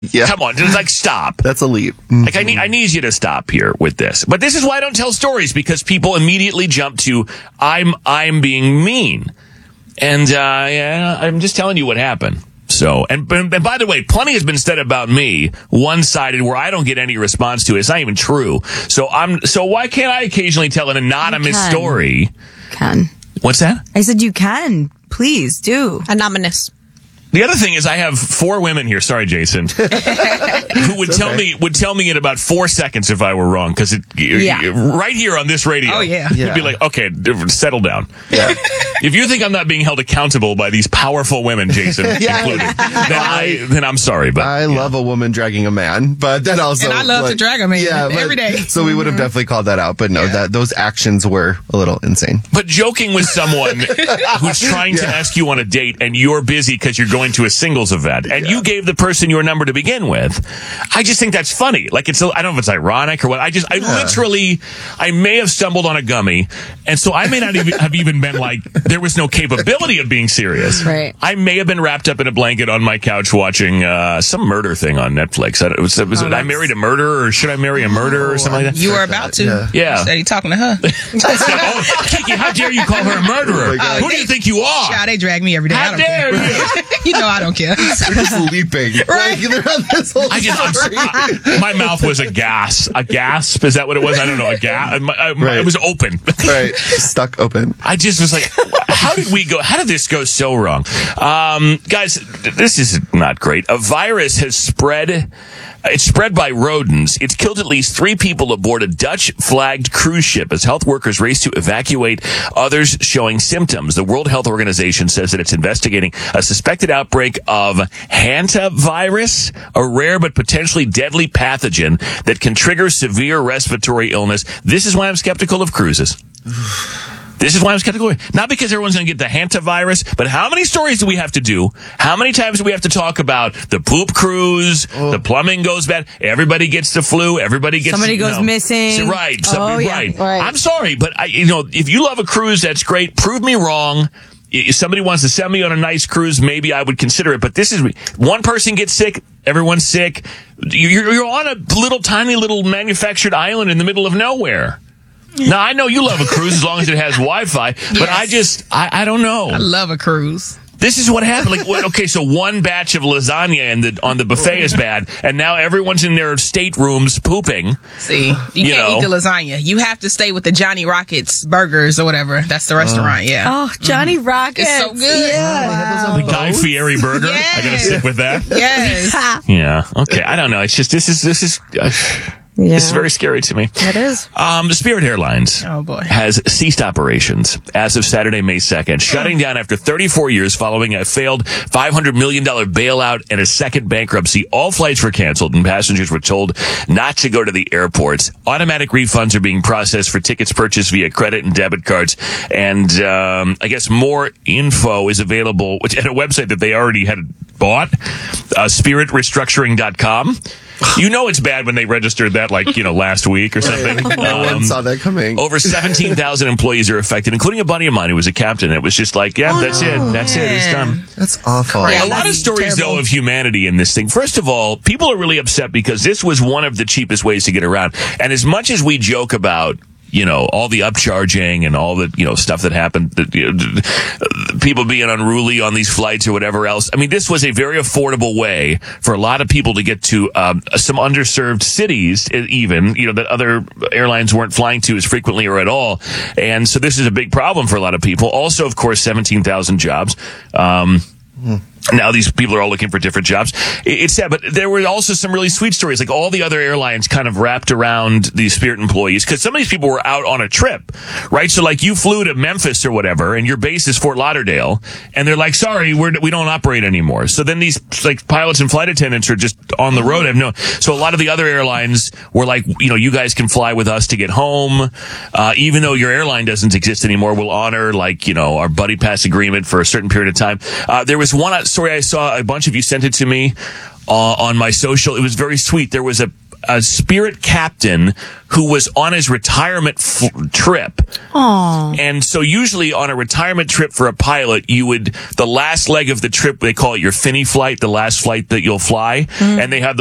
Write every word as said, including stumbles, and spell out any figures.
Yeah. Come on, just like stop. That's elite. Like I need, I need you to stop here with this. But this is why I don't tell stories, because people immediately jump to I'm I'm being mean, and uh, yeah, I'm just telling you what happened. So, and, and by the way, plenty has been said about me, one-sided, where I don't get any response to it. It's not even true. So I'm. So why can't I occasionally tell an anonymous story? Can. What's that? I said you can. Please do. Anonymous. The other thing is, I have four women here. Sorry, Jason, who would tell me would tell me in about four seconds if I were wrong, because it Yeah. right here on this radio. Oh, yeah. You'd be like, okay, settle down. Yeah. If you think I'm not being held accountable by these powerful women, Jason Yeah. included, then I then I'm sorry. But I love a woman dragging a man, but then also, And I love like, to drag a man but- every day. So we would have definitely called that out, but no, that those actions were a little insane. but joking with someone who's trying to Yeah. ask you on a date, and you're busy because you're going to a singles event, and you gave the person your number to begin with. I just think that's funny. Like it's, I don't know if it's ironic or what. I just, I literally, I may have stumbled on a gummy, and so I may not even have even been like, there was no capability of being serious. Right. I may have been wrapped up in a blanket on my couch watching uh, some murder thing on Netflix. I, it was, was Oh, it I Married a Murderer, or Should I Marry a Murderer, or something like that? You were about to. Yeah. Yeah. Steady talking to her. Oh, Kiki, how dare you call her a murderer? Oh, my God. Who do you think you are? Child, they drag me every day. I How don't dare care. you? You know I don't care. They're just leaping. Right. Like, they're on this whole I just, I'm, story. I, my mouth was a gas. A gasp? Is that what it was? I don't know. A gas? Right. It was open. Right. Stuck open. I just was like, how did we go? How did this go so wrong? Um, guys, this is not great. A virus has spread. It's spread by rodents. It's killed at least three people aboard a Dutch-flagged cruise ship as health workers race to evacuate others showing symptoms. The World Health Organization says that it's investigating a suspected outbreak of hantavirus, a rare but potentially deadly pathogen that can trigger severe respiratory illness. This is why I'm skeptical of cruises. This is why I'm skeptical. Not because everyone's going to get the hantavirus, but how many stories do we have to do? How many times do we have to talk about the poop cruise, Oh. the plumbing goes bad, everybody gets the flu, everybody gets... Somebody you goes know, missing. so- right. Oh, Somebody, yeah. right. Right. I'm sorry, but I, you know, if you love a cruise, that's great. Prove me wrong. If somebody wants to send me on a nice cruise, maybe I would consider it. But this is, one person gets sick, everyone's sick. You're, you're on a little, tiny little manufactured island in the middle of nowhere. Now, I know you love a cruise as long as it has Wi-Fi, but Yes. I just, I, I don't know. I love a cruise. This is what happened. Like, what, okay, so one batch of lasagna in the, on the buffet is bad, and now everyone's in their staterooms pooping. See, you, You can't know. eat the lasagna. You have to stay with the Johnny Rockets burgers or whatever. That's the restaurant, yeah. Oh, Johnny Rockets. It's so good. Yeah. The Guy Fieri burger. I gotta Yes. stick with that. Yes. Yeah. Okay. I don't know. It's just, this is, this is, uh, Yeah. this is very scary to me. It is. Um, the Spirit Airlines Oh, boy. has ceased operations as of Saturday, May second, shutting down after thirty-four years following a failed five hundred million dollars bailout and a second bankruptcy. All flights were canceled and passengers were told not to go to the airports. Automatic refunds are being processed for tickets purchased via credit and debit cards. And um, I guess more info is available which, at a website that they already had bought, uh, spirit restructuring dot com. You know it's bad when they registered that, like, you know, last week or something. No one Um, saw that coming. Over seventeen thousand employees are affected, including a buddy of mine who was a captain. It was just like, yeah, that's it. That's it. It's done. That's awful. Yeah. A lot of That'd be stories, terrible. though, of humanity in this thing. First of all, people are really upset because this was one of the cheapest ways to get around. And as much as we joke about, you know, all the upcharging and all the, you know, stuff that happened, that, you know, people being unruly on these flights or whatever else. I mean, this was a very affordable way for a lot of people to get to um, some underserved cities, even, you know, that other airlines weren't flying to as frequently or at all. And so this is a big problem for a lot of people. Also, of course, seventeen thousand jobs. Um, Now these people are all looking for different jobs. It's sad, but there were also some really sweet stories. Like all the other airlines kind of wrapped around these Spirit employees because some of these people were out on a trip, right? So like you flew to Memphis or whatever, and your base is Fort Lauderdale, and they're like, "Sorry, we're, we don't operate anymore." So then these like pilots and flight attendants are just on the road. I have no. So a lot of the other airlines were like, you know, you guys can fly with us to get home, uh, even though your airline doesn't exist anymore. We'll honor like you know our buddy pass agreement for a certain period of time. Uh, there was one story I saw, a bunch of you sent it to me uh, on my social. It was very sweet. There was a a Spirit captain who was on his retirement f- trip. Aww. And so usually on a retirement trip for a pilot, you would, the last leg of the trip, they call it your Finney flight, the last flight that you'll fly. And they have the